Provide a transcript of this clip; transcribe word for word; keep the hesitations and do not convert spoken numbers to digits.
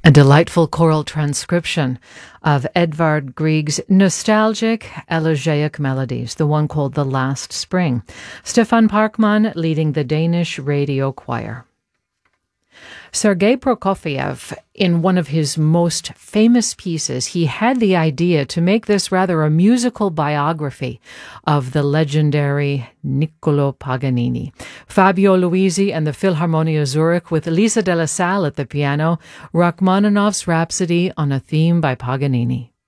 A delightful choral transcription of Edvard Grieg's nostalgic elegiac melodies, the one called The Last Spring. Stefan Parkman leading the Danish radio choir. Sergei Prokofiev, in one of his most famous pieces, he had the idea to make this rather a musical biography of the legendary Niccolò Paganini. Fabio Luisi and the Philharmonia Zurich with Lisa de la Salle at the piano, Rachmaninoff's Rhapsody on a theme by Paganini.